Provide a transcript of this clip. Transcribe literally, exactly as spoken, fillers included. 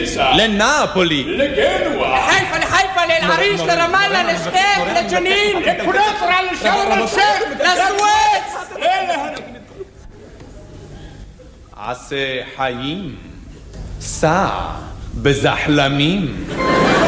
לניצה, לנאפולי, לגנואה, לחיפה, לחיפה, לאל-עריש, לרמאללה, לשכם, לג'נין, לקונטרה, לשארם א-שייח, לסואץ. עשה חיים, סע בזחלמים.